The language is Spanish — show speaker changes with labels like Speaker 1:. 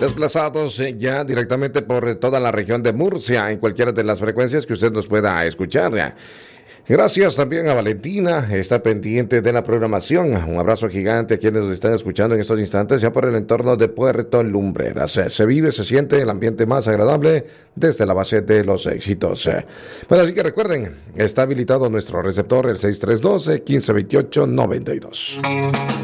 Speaker 1: desplazados ya directamente por toda la región de Murcia, en cualquiera de las frecuencias que usted nos pueda escuchar. Gracias también a Valentina, está pendiente de la programación. Un abrazo gigante a quienes nos están escuchando en estos instantes, ya por el entorno de Puerto Lumbreras. Se vive, se siente el ambiente más agradable desde la base de Los Éxitos. Bueno, así que recuerden, está habilitado nuestro receptor, el 6312-1528-92.